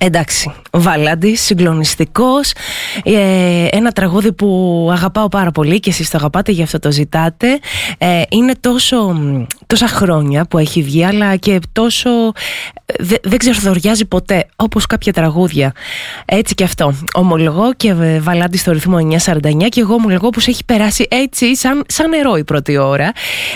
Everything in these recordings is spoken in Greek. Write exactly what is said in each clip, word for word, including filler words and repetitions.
Εντάξει, ο Βαλάντης, συγκλονιστικός, ε, ένα τραγούδι που αγαπάω πάρα πολύ και εσείς το αγαπάτε, γι' αυτό το ζητάτε. ε, Είναι τόσο, τόσα χρόνια που έχει βγει, αλλά και τόσο δε, δεν ξερθοριάζει ποτέ, όπως κάποια τραγούδια. Έτσι και αυτό, ομολογώ, και Βαλάντης στο ρυθμό εννιά σαράντα εννιά, και εγώ ομολογώ πως έχει περάσει έτσι σαν, σαν νερό η πρώτη ώρα,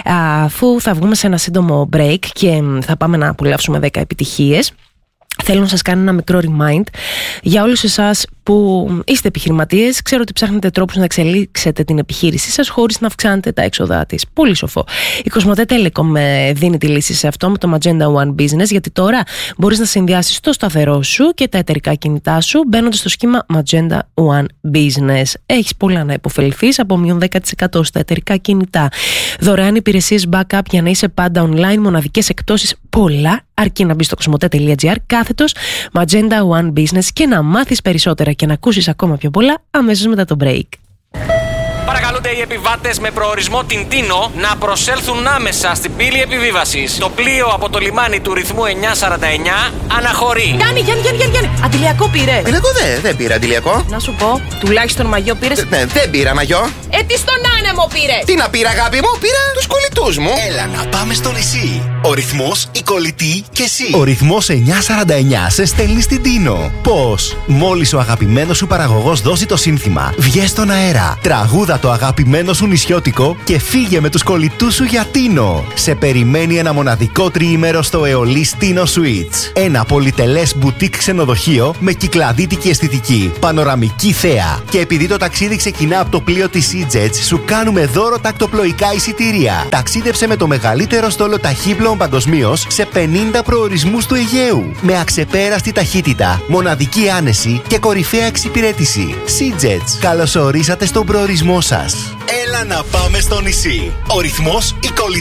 αφού θα βγούμε σε ένα σύντομο break και θα πάμε να απολαύσουμε δέκα επιτυχίες. Θέλω να σας κάνω ένα μικρό remind για όλους εσάς που είστε επιχειρηματίες. Ξέρω ότι ψάχνετε τρόπους να εξελίξετε την επιχείρησή σας χωρίς να αυξάνετε τα έξοδά της. Πολύ σοφό. Η Κοσμοτέ Telecom δίνει τη λύση σε αυτό με το Magenta One Business, γιατί τώρα μπορείς να συνδυάσεις το σταθερό σου και τα εταιρικά κινητά σου μπαίνοντας στο σχήμα Magenta One Business. Έχεις πολλά να υποφεληθείς, από μείον δέκα τοις εκατό στα εταιρικά κινητά, δωρεάν υπηρεσίες backup για να είσαι πάντα online, μοναδικές εκπτώσεις, πολλά, αρκεί να μπεις στο κοσμοτέ.gr κάθετος Magenta One Business και να μάθεις περισσότερα και να ακούσεις ακόμα πιο πολλά αμέσως μετά το break. Παρακαλούνται οι επιβάτες με προορισμό την Τίνο να προσέλθουν άμεσα στην πύλη επιβίβασης. Το πλοίο από το λιμάνι του ρυθμού εννιά σαράντα εννιά αναχωρεί. Γιάννη, Γιάννη, Γιάννη, Γιάννη, αντιλιακό πήρε. Αντιλιακό δεν, δεν πήρα αντιλιακό. Να σου πω, τουλάχιστον μαγιό πήρες. Ναι, δεν πήρα μαγιό. Ε, τι στον άνεμο πήρε. Τι να πήρα, αγάπη μου, πήρα τους κολλητούς μου. Έλα να πάμε στο νησί. Ο ρυθμός, η κολλητή και εσύ. Ο ρυθμός εννιά σαράντα εννιά σε στέλνει στην Τίνο. Πώς? Μόλις ο αγαπημένος σου παραγωγός δώσει το σύνθημα, βγες στον αέρα, τραγούδα το αγαπημένο σου νησιώτικο και φύγε με τους κολλητούς σου για Τίνο. Σε περιμένει ένα μοναδικό τριήμερο στο Αιωλής Τίνο Suites. Ένα πολυτελές μπουτίκ ξενοδοχείο με κυκλαδίτικη αισθητική, πανοραμική θέα. Και επειδή το ταξίδι ξεκινά από το πλοίο της EasyJet, σου κάνουμε δώρο τακτοπλοϊκά εισιτήρια. Ταξίδεψε με το μεγαλύτερο στόλο ταχύπλοων παγκοσμίως σε πενήντα προορισμούς του Αιγαίου. Με αξεπέραστη ταχύτητα, μοναδική άνεση και κορυφαία εξυπηρέτηση. EasyJet, καλωσορίσατε στον προορισμό σας. Έλα να πάμε στο νησί. Ο ρυθμός, η κολλητή